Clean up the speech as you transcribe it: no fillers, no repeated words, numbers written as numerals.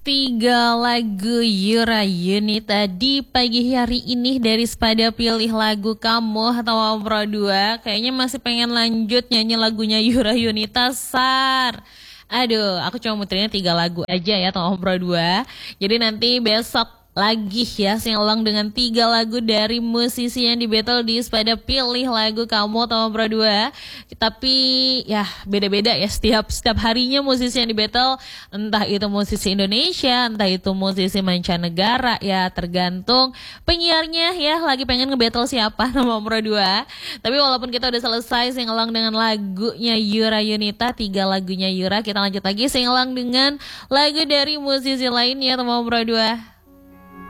Tiga lagu Yura Yunita di pagi hari ini dari Spada Pilih Lagu Kamu atau Pro 2. Kayaknya masih pengen lanjut nyanyi lagunya Yura Yunita, Sar. Aduh, aku cuma muterinnya 3 lagu aja ya Tom Pro 2. Jadi nanti besok lagi ya singelong dengan 3 lagu dari musisi yang di battle di Spada Pilih Lagu Kamu Tom Pro 2. Tapi ya beda-beda ya setiap harinya musisi yang di battle, entah itu musisi Indonesia, entah itu musisi mancanegara, ya tergantung penyiarnya ya lagi pengen nge-battle siapa Tom Pro 2. Tapi walaupun kita udah selesai singelong dengan lagunya Yura Yunita, 3 lagunya Yura, kita lanjut lagi singelong dengan lagu dari musisi lainnya Tom Pro 2.